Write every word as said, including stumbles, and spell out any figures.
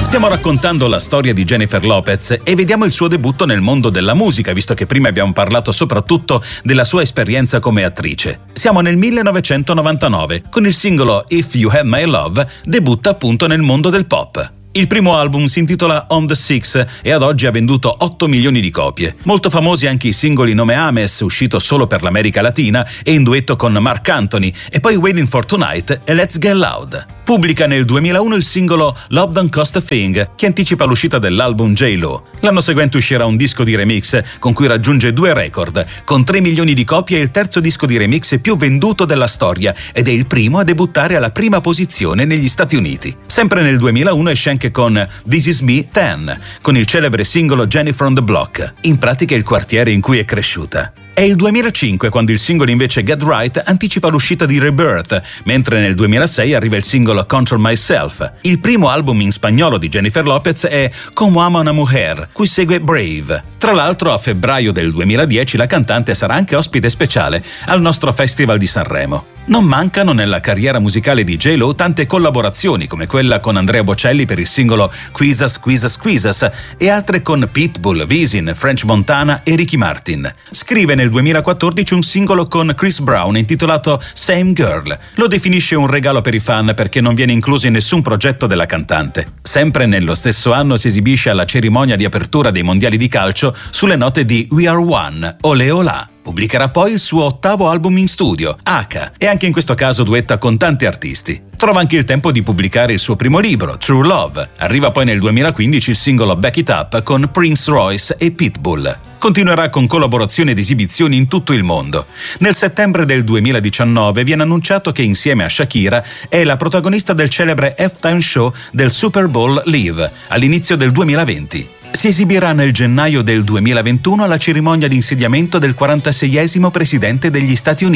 Stiamo raccontando la storia di Jennifer Lopez e vediamo il suo debutto nel mondo della musica, visto che prima abbiamo parlato soprattutto della sua esperienza come attrice. Siamo nel millenovecentonovantanove, con il singolo If You Had My Love debutta appunto nel mondo del pop. Il primo album si intitola On the Six e ad oggi ha venduto otto milioni di copie. Molto famosi anche i singoli Nome Ames, uscito solo per l'America Latina e in duetto con Marc Anthony, e poi Waiting for Tonight e Let's Get Loud. Pubblica nel duemilauno il singolo Love Don't Cost a Thing, che anticipa l'uscita dell'album J-Lo. L'anno seguente uscirà un disco di remix con cui raggiunge due record, con tre milioni di copie, è il terzo disco di remix più venduto della storia ed è il primo a debuttare alla prima posizione negli Stati Uniti. Sempre nel duemilauno esce anche con This Is Me Ten, con il celebre singolo Jenny from the Block, in pratica il quartiere in cui è cresciuta. È il duemilacinque quando il singolo invece Get Right anticipa l'uscita di Rebirth, mentre nel duemilasei arriva il singolo Control Myself. Il primo album in spagnolo di Jennifer Lopez è Como ama una mujer, cui segue Brave. Tra l'altro, a febbraio del duemiladieci la cantante sarà anche ospite speciale al nostro Festival di Sanremo. Non mancano nella carriera musicale di J-Lo tante collaborazioni, come quella con Andrea Bocelli per il singolo Squeezas Squeezas Squeezas e altre con Pitbull, Wisin, French Montana e Ricky Martin. Scrive nel duemilaquattordici un singolo con Chris Brown intitolato Same Girl. Lo definisce un regalo per i fan perché non viene incluso in nessun progetto della cantante. Sempre nello stesso anno si esibisce alla cerimonia di apertura dei mondiali di calcio sulle note di We Are One, Olé Olà. Pubblicherà poi il suo ottavo album in studio, H, e anche in questo caso duetta con tanti artisti. Trova anche il tempo di pubblicare il suo primo libro, True Love. Arriva poi nel duemilaquindici il singolo Back It Up con Prince Royce e Pitbull. Continuerà con collaborazioni ed esibizioni in tutto il mondo. Nel settembre del duemiladiciannove viene annunciato che insieme a Shakira è la protagonista del celebre halftime show del Super Bowl Live all'inizio del duemilaventi. Si esibirà nel gennaio del duemilaventuno alla cerimonia di insediamento del quarantaseiesimo presidente degli Stati Uniti.